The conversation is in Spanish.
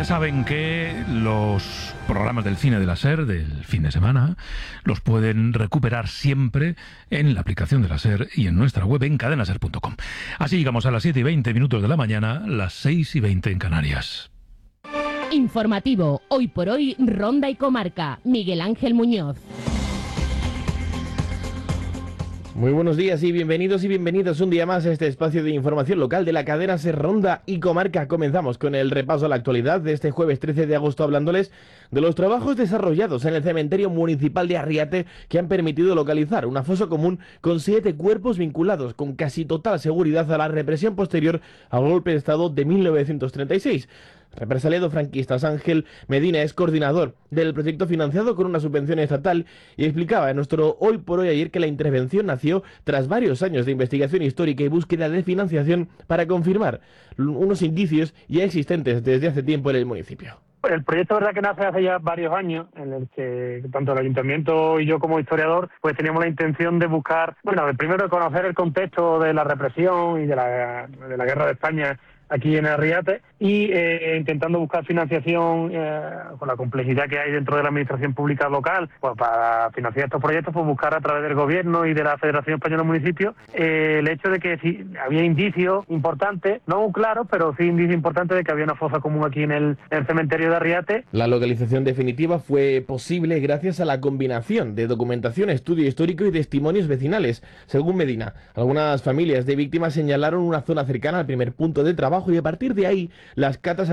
saben que los programas del cine de la SER del fin de semana los pueden recuperar siempre en la aplicación de la SER y en nuestra web en cadenaser.com. Así llegamos a las 7:20 de la mañana, las 6:20 en Canarias. Informativo, hoy por hoy, Ronda y Comarca. Miguel Ángel Muñoz. Muy buenos días y bienvenidas un día más a este espacio de información local de la cadena SER Ronda y Comarca. Comenzamos con el repaso a la actualidad de este jueves 13 de agosto hablándoles de los trabajos desarrollados en el cementerio municipal de Arriate que han permitido localizar una fosa común con 7 cuerpos vinculados con casi total seguridad a la represión posterior al golpe de Estado de 1936. Represaliado franquista Ángel Medina es coordinador del proyecto financiado con una subvención estatal y explicaba en nuestro Hoy por Hoy ayer que la intervención nació tras varios años de investigación histórica y búsqueda de financiación para confirmar unos indicios ya existentes desde hace tiempo en el municipio. El proyecto, verdad, que nace hace ya varios años, en el que tanto el ayuntamiento y yo como historiador pues teníamos la intención de buscar, primero de conocer el contexto de la represión y de la guerra de España aquí en Arriate y intentando buscar financiación con la complejidad que hay dentro de la administración pública local, pues para financiar estos proyectos, pues buscar a través del gobierno y de la Federación Española de Municipios el hecho de que sí, había indicios importantes, no claros, pero sí indicios importantes de que había una fosa común aquí en el cementerio de Arriate. La localización definitiva fue posible gracias a la combinación de documentación, estudio histórico y testimonios vecinales. Según Medina, algunas familias de víctimas señalaron una zona cercana al primer punto de trabajo y a partir de ahí las catas